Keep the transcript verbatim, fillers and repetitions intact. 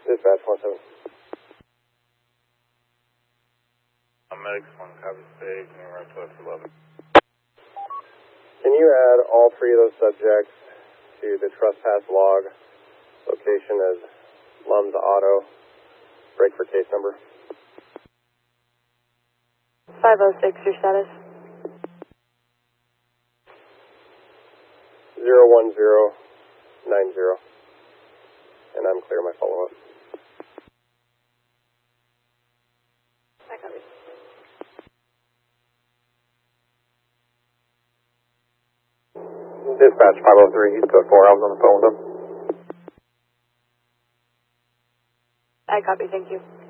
Dispatch one seven. I'm Medics one, copy stage, numerous West eleven. Can you add all three of those subjects to the trespass log? Location is Lums Auto. Break for case number. five oh six, your status? zero one zero nine zero. And I'm clear my follow-up. I copy. Dispatch five oh three, East Coast four, I was on the phone with him. I copy, thank you.